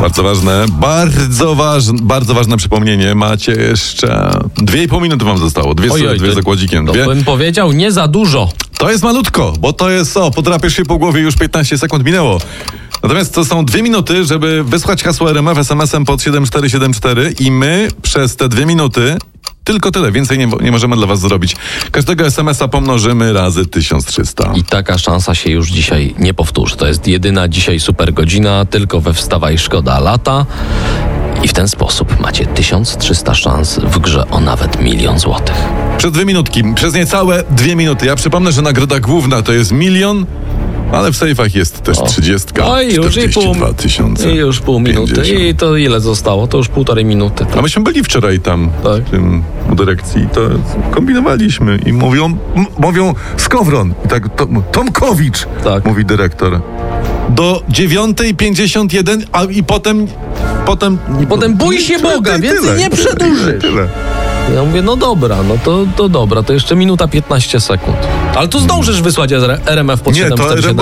Bardzo ważne przypomnienie. Macie jeszcze 2,5 minuty wam zostało. Dwie zakładzikiem. To bym powiedział nie za dużo. To jest malutko, bo to jest podrapiesz się po głowie, już 15 sekund minęło. Natomiast to są 2 minuty, żeby wysłać hasło RMF SMS-em pod 7474 i my przez te 2 minuty tylko tyle, więcej nie możemy dla was zrobić. Każdego SMS-a pomnożymy razy 1300. I taka szansa się już dzisiaj nie powtórzy. To jest jedyna dzisiaj super godzina, tylko we Wstawaj Szkoda lata. I w ten sposób macie 1300 szans w grze o nawet 1 000 000 złotych. Przez 2 minutki, przez niecałe 2 minuty. Ja przypomnę, że nagroda główna to jest 1 000 000, ale w sejfach jest też 30, już 42 tysiące. I już pół minuty. 50. I to ile zostało? To już 1,5 minuty. A myśmy byli wczoraj tam, Tak. w tym u dyrekcji, to kombinowaliśmy i mówią Skowron. I tak, Tomkowicz, Tak. mówi dyrektor. Do 9:51, a i potem... I potem bój się Boga, więcej nie przedłużysz. Tyle. Ja mówię, no dobra, to dobra, to jeszcze minuta 15 sekund. Ale tu zdążysz wysłać RMF pod Nie, to 747.